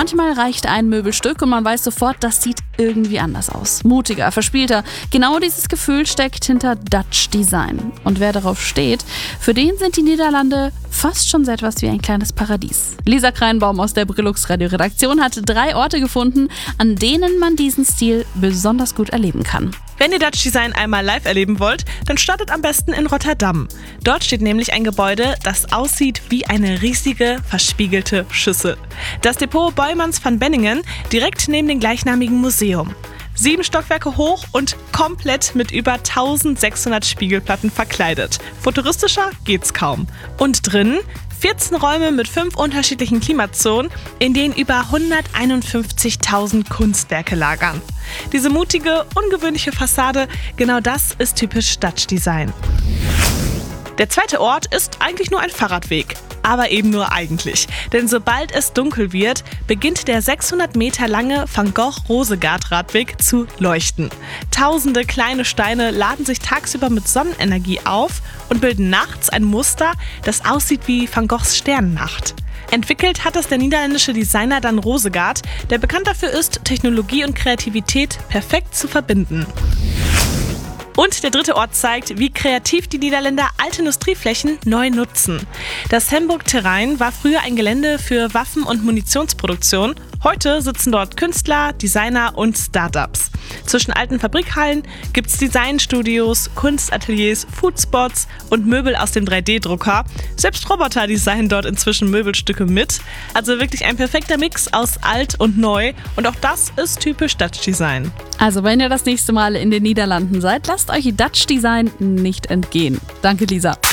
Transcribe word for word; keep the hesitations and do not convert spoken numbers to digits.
Manchmal reicht ein Möbelstück und man weiß sofort, das sieht irgendwie anders aus. Mutiger, verspielter. Genau dieses Gefühl steckt hinter Dutch Design. Und wer darauf steht, für den sind die Niederlande fast schon so etwas wie ein kleines Paradies. Lisa Kreinbaum aus der Brillux Radio-Redaktion hat drei Orte gefunden, an denen man diesen Stil besonders gut erleben kann. Wenn ihr Dutch Design einmal live erleben wollt, dann startet am besten in Rotterdam. Dort steht nämlich ein Gebäude, das aussieht wie eine riesige, verspiegelte Schüssel. Das Depot Boijmans van Benningen, direkt neben dem gleichnamigen Museum. Sieben Stockwerke hoch und komplett mit über eintausendsechshundert Spiegelplatten verkleidet. Futuristischer geht's kaum. Und drin vierzehn Räume mit fünf unterschiedlichen Klimazonen, in denen über hunderteinundfünfzigtausend Kunstwerke lagern. Diese mutige, ungewöhnliche Fassade, genau das ist typisch Dutch Design. Der zweite Ort ist eigentlich nur ein Fahrradweg. Aber eben nur eigentlich. Denn sobald es dunkel wird, beginnt der sechshundert Meter lange Van Gogh-Rosegard-Radweg zu leuchten. Tausende kleine Steine laden sich tagsüber mit Sonnenenergie auf und bilden nachts ein Muster, das aussieht wie Van Goghs Sternennacht. Entwickelt hat das der niederländische Designer Dan Rosegard, der bekannt dafür ist, Technologie und Kreativität perfekt zu verbinden. Und der dritte Ort zeigt, wie kreativ die Niederländer alte Industrieflächen neu nutzen. Das Hemburg-Terrein war früher ein Gelände für Waffen- und Munitionsproduktion. Heute sitzen dort Künstler, Designer und Startups. Zwischen alten Fabrikhallen gibt es Designstudios, Kunstateliers, Foodspots und Möbel aus dem drei D Drucker. Selbst Roboter designen dort inzwischen Möbelstücke mit. Also wirklich ein perfekter Mix aus alt und neu. Und auch das ist typisch Dutch Design. Also wenn ihr das nächste Mal in den Niederlanden seid, lasst euch Dutch Design nicht entgehen. Danke, Lisa.